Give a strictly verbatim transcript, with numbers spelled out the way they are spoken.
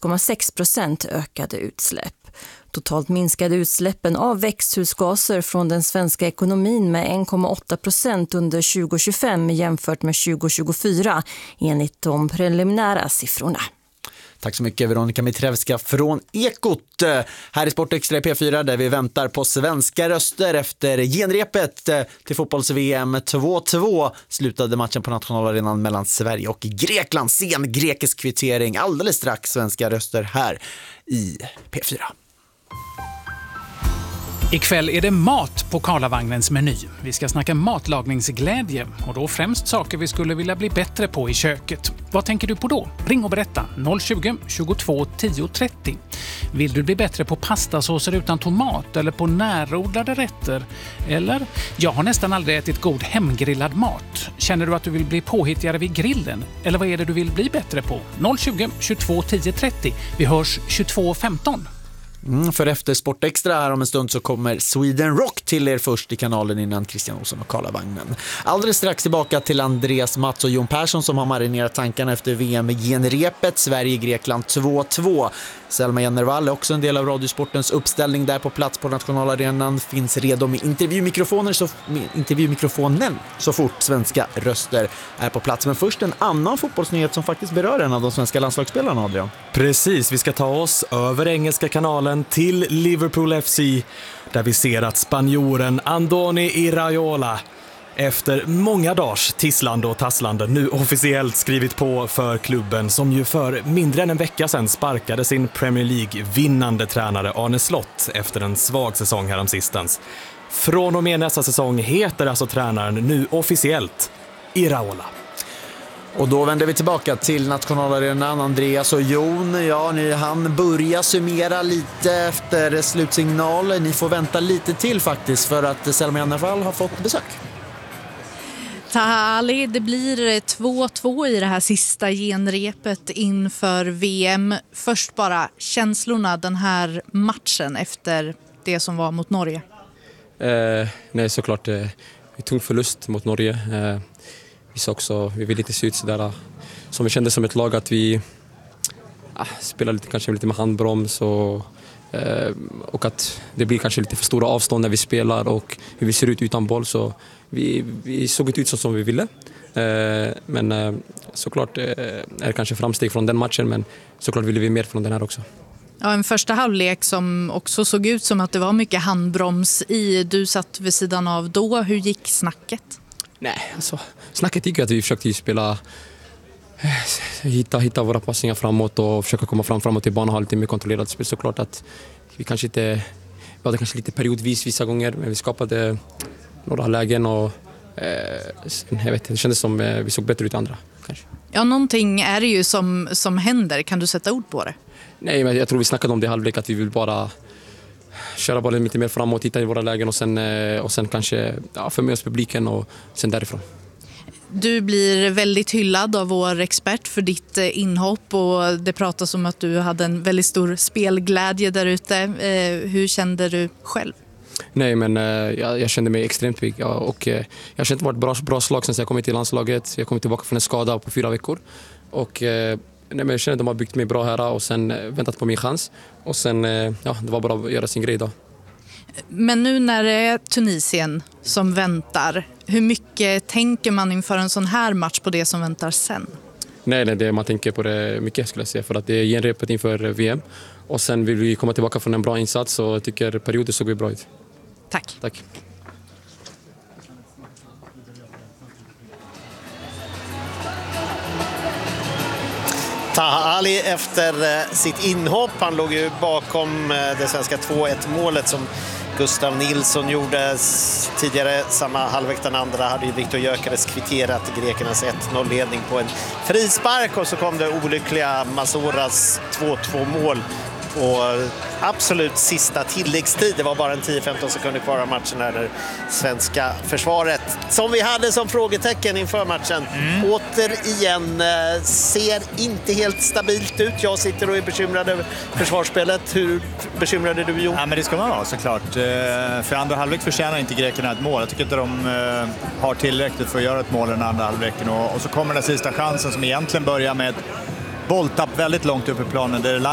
komma sex procent ökade utsläpp. Totalt minskade utsläppen av växthusgaser från den svenska ekonomin med en komma åtta procent under tjugo tjugofem jämfört med tjugo tjugofyra enligt de preliminära siffrorna. Tack så mycket Veronica Mitrevska från Ekot. Här i Sportextra i P fyra där vi väntar på svenska röster efter genrepet till fotbolls-V M två två. Slutade matchen på nationalarenan mellan Sverige och Grekland. Sen grekisk kvittering. Alldeles strax svenska röster här i P fyra. Ikväll är det mat på Karlavagnens meny. Vi ska snacka matlagningsglädje och då främst saker vi skulle vilja bli bättre på i köket. Vad tänker du på då? Ring och berätta noll tjugo, tjugotvå, tio trettio. Vill du bli bättre på pastasåser utan tomat eller på närodlade rätter? Eller, jag har nästan aldrig ätit god hemgrillad mat. Känner du att du vill bli påhittigare vid grillen? Eller vad är det du vill bli bättre på? noll tjugo, tjugotvå, tio trettio. Vi hörs tjugotvå femton. Mm, för efter Sportextra här om en stund så kommer Sweden Rock till er först i kanalen innan Christian Olsson och Karlavagnen. Alldeles strax tillbaka till Andreas Mats och Jon Persson som har marinerat tankarna efter V M-genrepet Sverige-Grekland två två. Selma Jennervall är också en del av Radiosportens uppställning där på plats på nationalarenan. Finns redo med intervjumikrofoner så, med intervjumikrofonen så fort svenska röster är på plats. Men först en annan fotbollsnyhet som faktiskt berör en av de svenska landslagsspelarna, Adrian. Precis, vi ska ta oss över engelska kanalen till Liverpool F C där vi ser att spanjoren Andoni Iraola efter många dagars tisslande och tasslande nu officiellt skrivit på för klubben som ju för mindre än en vecka sedan sparkade sin Premier League-vinnande tränare Arne Slott efter en svag säsong häromsistens. Från och med nästa säsong heter alltså tränaren nu officiellt Iraola. Och då vänder vi tillbaka till nationalarenan. Andreas och Jon, ja, ni han börjar summera lite efter slutsignal. Ni får vänta lite till faktiskt för att Selma Jennervall har fått besök. Taha Ali, det blir två två i det här sista genrepet inför V M. Först bara känslorna den här matchen efter det som var mot Norge. Eh, nej, såklart eh, tung förlust mot Norge. Eh, vi sa också, vi vill inte se ut sådär som vi kände som ett lag att vi ah, spelar lite, kanske lite med handbroms och, eh, och att det blir kanske lite för stora avstånd när vi spelar och hur vi ser ut utan boll, så vi, vi såg inte ut så som vi ville. Eh, men eh, såklart eh, är det kanske framsteg från den matchen, men såklart ville vi mer från den här också. Ja, en första halvlek som också såg ut som att det var mycket handbroms i. Du satt vid sidan av då. Hur gick snacket? Nej, alltså snacket gick ju att vi försökte spela hitta, hitta våra passningar framåt och försöka komma fram framåt till banan och ha lite mer kontrollerat spel. Såklart att vi kanske inte vi hade kanske lite periodvis vissa gånger, men vi skapade några lägen och eh, jag vet, det kändes som eh, vi såg bättre ut andra kanske. Ja, någonting är det ju som, som händer. Kan du sätta ord på det? Nej, men jag tror vi snackade om det i halvlek att vi vill bara köra bollen lite mer framåt, titta i våra lägen och sen, och sen kanske ja, få med oss publiken och sen därifrån. Du blir väldigt hyllad av vår expert för ditt inhopp och det pratas om att du hade en väldigt stor spelglädje där ute. Hur kände du själv? Nej, men jag, jag kände mig extremt pigg ja, och jag har känt det var ett bra, bra slag sen jag kom till landslaget. Jag kom tillbaka från en skada på fyra veckor och nej, men jag känner att de har byggt mig bra här och sen väntat på min chans. Och sen, ja, det var bara att göra sin grej då. Men nu när det är Tunisien som väntar, hur mycket tänker man inför en sån här match på det som väntar sen? Nej, nej det, man tänker på det mycket skulle jag säga. För att det är genrepet inför V M. Och sen vill vi komma tillbaka från en bra insats och jag tycker perioder såg vi bra ut. Tack. Tack. Taha Ali efter sitt inhopp. Han låg ju bakom det svenska två ett målet som Gustav Nilsson gjorde tidigare. Samma halvlek den andra hade ju Viktor Gyökeres kvitterat grekernas ett noll-ledning på en frispark. Och så kom det olyckliga Mazoras två två mål och absolut sista tilläggstid. Det var bara en tio femton sekunder kvar av matchen där när svenska försvaret, som vi hade som frågetecken inför matchen, mm. återigen eh, ser inte helt stabilt ut. Jag sitter och är bekymrad över försvarsspelet. Hur bekymrad är du, Jo? Ja, men det ska man vara såklart. För andra halvlek förtjänar inte grekerna ett mål. Jag tycker inte de har tillräckligt för att göra ett mål i den andra halvleken. Och så kommer den sista chansen som egentligen börjar med ett bolltapp väldigt långt upp i planen där